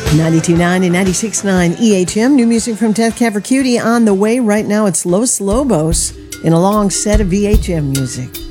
92.9 and 96.9 EHM. New music from Death Cab for Cutie on the way. Right now it's Los Lobos in a long set of VHM music.